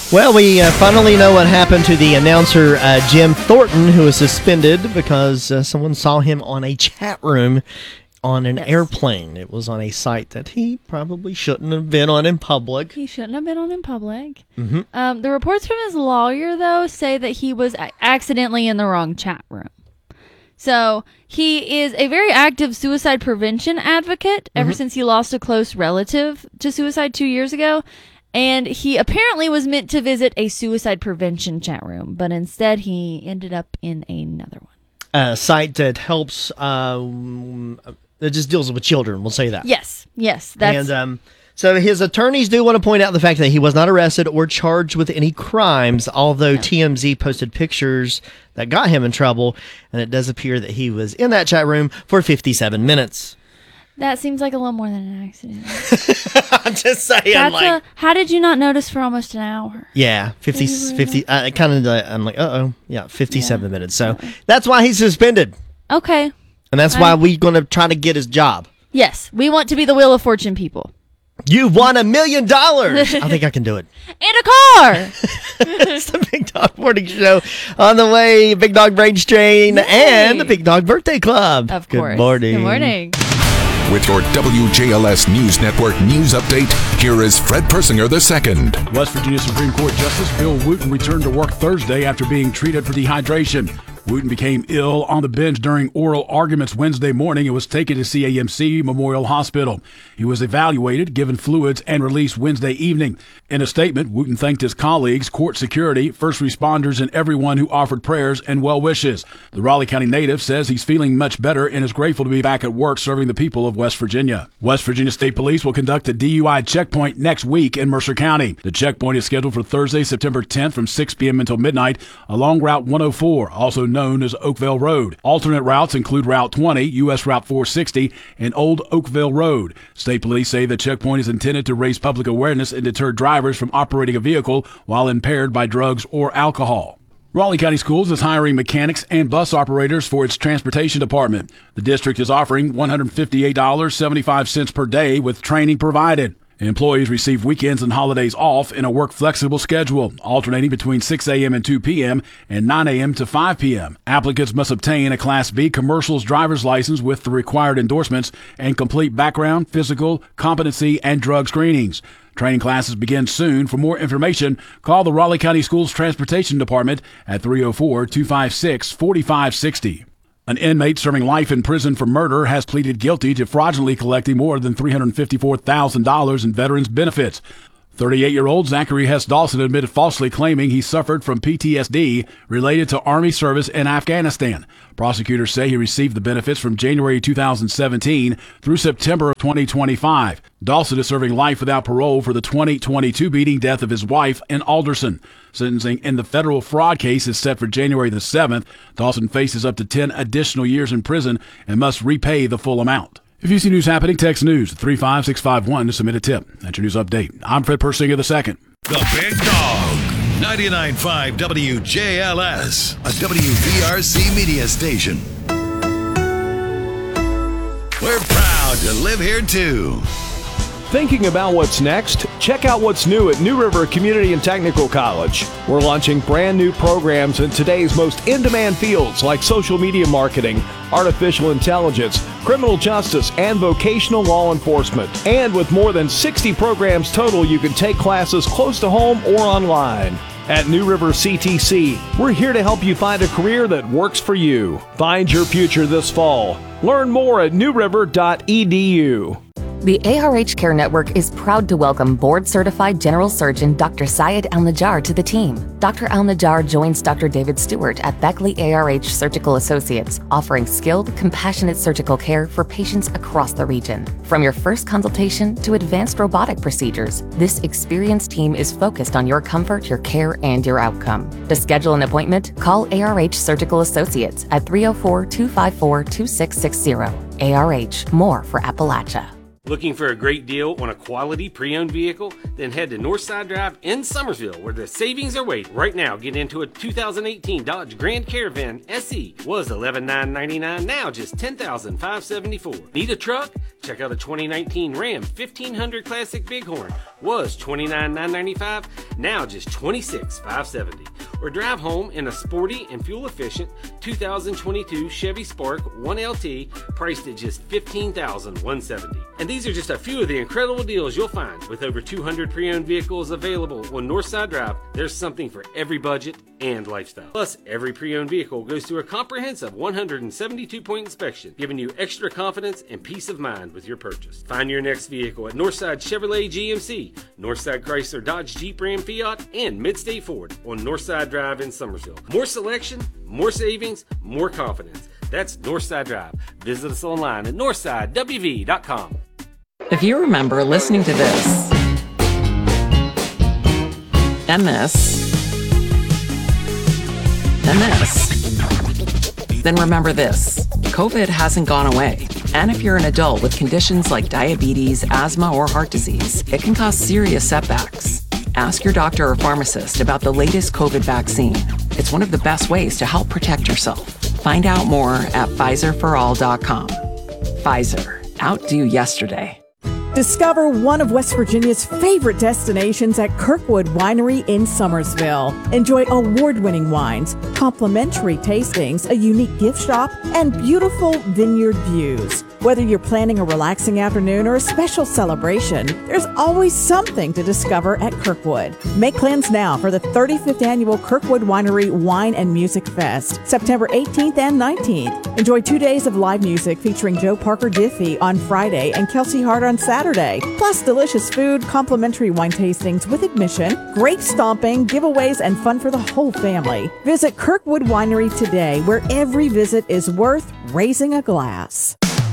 Well, we finally know what happened to the announcer Jim Thornton, who was suspended because someone saw him on a chat room on an airplane. It was on a site that he probably shouldn't have been on in public. He shouldn't have been on in public. Mm-hmm. The reports from his lawyer, though, say that he was accidentally in the wrong chat room. So he is a very active suicide prevention advocate ever since he lost a close relative to suicide 2 years ago. And he apparently was meant to visit a suicide prevention chat room, but instead he ended up in another one. A site that helps, that just deals with children, we'll say that. Yes, that's... And so his attorneys do want to point out the fact that he was not arrested or charged with any crimes, although TMZ posted pictures that got him in trouble, and it does appear that he was in that chat room for 57 minutes. That seems like a little more than an accident. I'm just saying, how did you not notice for almost an hour? Yeah, 50, I'm like, 57 minutes. So that's why he's suspended. Okay. And that's why we're going to try to get his job. Yes, we want to be the Wheel of Fortune people. You won $1 million. I think I can do it. And a car. It's the Big Dog Morning Show on the way. Big Dog Brains Train and the Big Dog Birthday Club. Of course. Good morning. Good morning. With your WJLS News Network news update, here is Fred Persinger II. West Virginia Supreme Court Justice Bill Wooten returned to work Thursday after being treated for dehydration. Wooten became ill on the bench during oral arguments Wednesday morning and was taken to CAMC Memorial Hospital. He was evaluated, given fluids, and released Wednesday evening. In a statement, Wooten thanked his colleagues, court security, first responders, and everyone who offered prayers and well wishes. The Raleigh County native says he's feeling much better and is grateful to be back at work serving the people of West Virginia. West Virginia State Police will conduct a DUI checkpoint next week in Mercer County. The checkpoint is scheduled for Thursday, September 10th from 6 p.m. until midnight along Route 104, also known as Oakville Road. Alternate routes include Route 20, U.S. Route 460, and Old Oakville Road. State police say the checkpoint is intended to raise public awareness and deter drivers from operating a vehicle while impaired by drugs or alcohol. Raleigh County Schools is hiring mechanics and bus operators for its transportation department. The district is offering $158.75 per day with training provided. Employees receive weekends and holidays off in a work-flexible schedule, alternating between 6 a.m. and 2 p.m. and 9 a.m. to 5 p.m. Applicants must obtain a Class B commercials driver's license with the required endorsements and complete background, physical, competency, and drug screenings. Training classes begin soon. For more information, call the Raleigh County Schools Transportation Department at 304-256-4560. An inmate serving life in prison for murder has pleaded guilty to fraudulently collecting more than $354,000 in veterans' benefits. 38-year-old Zachary Hess Dawson admitted falsely claiming he suffered from PTSD related to Army service in Afghanistan. Prosecutors say he received the benefits from January 2017 through September of 2025. Dawson is serving life without parole for the 2022 beating death of his wife in Alderson. Sentencing in the federal fraud case is set for January the 7th. Dawson faces up to 10 additional years in prison and must repay the full amount. If you see news happening, text news 35651 to submit a tip. That's your news update. I'm Fred Persinger II. The Big Dog, 99.5 WJLS, a WVRC media station. We're proud to live here, too. Thinking about what's next? Check out what's new at New River Community and Technical College. We're launching brand new programs in today's most in-demand fields like social media marketing, artificial intelligence, criminal justice, and vocational law enforcement. And with more than 60 programs total, you can take classes close to home or online. At New River CTC, we're here to help you find a career that works for you. Find your future this fall. Learn more at newriver.edu. The ARH Care Network is proud to welcome board-certified General Surgeon Dr. Syed Al-Najjar to the team. Dr. Al-Najjar joins Dr. David Stewart at Beckley ARH Surgical Associates, offering skilled, compassionate surgical care for patients across the region. From your first consultation to advanced robotic procedures, this experienced team is focused on your comfort, your care, and your outcome. To schedule an appointment, call ARH Surgical Associates at 304-254-2660. ARH, more for Appalachia. Looking for a great deal on a quality pre-owned vehicle? Then head to Northside Drive in Summersville, where the savings are waiting. Right now, get into a 2018 Dodge Grand Caravan SE. Was $11,999, now just $10,574. Need a truck? Check out the 2019 Ram 1500 Classic Bighorn. Was $29,995, now just $26,570. Or drive home in a sporty and fuel-efficient 2022 Chevy Spark 1LT, priced at just $15,170. And these are just a few of the incredible deals you'll find. With over 200 pre-owned vehicles available on Northside Drive, there's something for every budget and lifestyle. Plus, every pre-owned vehicle goes through a comprehensive 172-point inspection, giving you extra confidence and peace of mind with your purchase. Find your next vehicle at Northside Chevrolet GMC, Northside Chrysler Dodge Jeep Ram Fiat, and Midstate Ford on Northside Drive in Summersville. More selection, more savings, more confidence. That's Northside Drive. Visit us online at northsidewv.com. If you remember listening to this, and this, and this, then remember this: COVID hasn't gone away. And if you're an adult with conditions like diabetes, asthma, or heart disease, it can cause serious setbacks. Ask your doctor or pharmacist about the latest COVID vaccine. It's one of the best ways to help protect yourself. Find out more at PfizerForAll.com. Pfizer, outdo yesterday. Discover one of West Virginia's favorite destinations at Kirkwood Winery in Summersville. Enjoy award-winning wines, complimentary tastings, a unique gift shop, and beautiful vineyard views. Whether you're planning a relaxing afternoon or a special celebration, there's always something to discover at Kirkwood. Make plans now for the 35th Annual Kirkwood Winery Wine and Music Fest, September 18th and 19th. Enjoy 2 days of live music featuring Joe Parker Diffie on Friday and Kelsey Hart on Saturday. Plus delicious food, complimentary wine tastings with admission, grape stomping, giveaways, and fun for the whole family. Visit Kirkwood Winery today, where every visit is worth raising a glass.